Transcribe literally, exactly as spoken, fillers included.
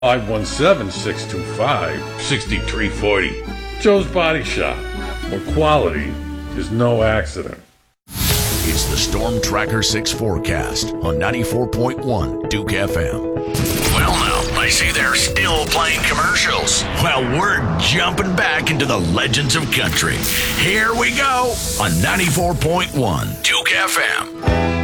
five one seven, six two five, six three four zero. Joe's Body Shop, where quality is no accident. It's the Storm Tracker six forecast on ninety-four point one Duke F M. Well, now, I see they're still playing commercials. Well, we're jumping back into the legends of country. Here we go on ninety-four point one Duke F M.